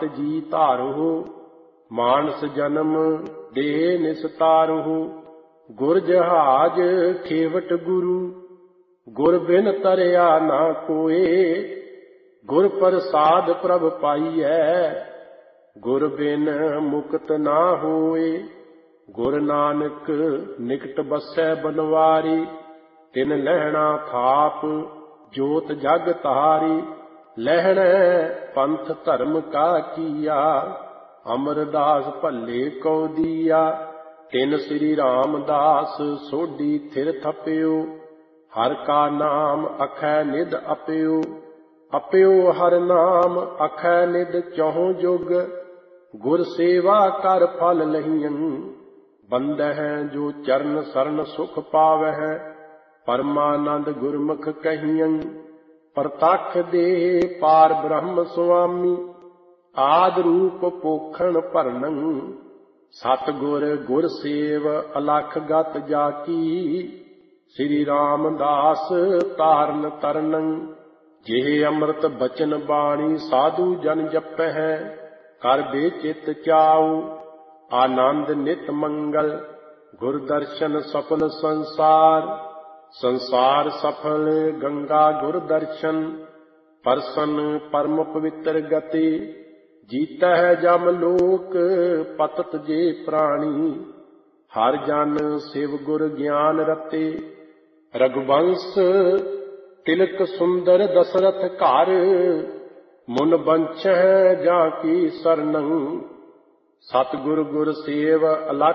जी धारहु, मानस जन्म देह निस्तारहु। गुर जहाज खेवट गुरु, गुर बिन तरया ना कोय। गुर प्रसाद प्रभ पाईऐ, गुर बिन मुक्त ना होए। गुर नानक निकट बसै बनवारी, तिन लहणा थाप जोत जग तारी। लहण पंथ धर्म का किया, अमरदास भले को दिया। तिन श्री रामदास सोढी थिर थप्यो, हर का नाम अखै निध अप्यो। अप्यो हर नाम अखै निध चहुं जुग, गुर सेवा कर फल लहियन। बंदह जो चरण सरन सुख पावह, परमानंद गुरमुख कहियन। प्रतख दे पार ब्रह्म स्वामी, आद रूप पोखण भरनन। सतगुर गुर सेव अलख गत जाकी, श्री रामदास तारन तरनन। जेह अमृत बचन बाणी साधु जन जपै है, कर बेचित चाऊ आनंद नित मंगल। गुर दर्शन सफल संसार, संसार सफल गंगा गुर दर्शन। परसन परम पवित्र गति, जीता है जम लोक पतत जे प्राणी। हर जन शिव गुर ज्ञान रते, रघुवंश तिलक सुंदर दशरथ घर। मुन बंछह जाकी सरनं, सतगुर गुर सेव अलख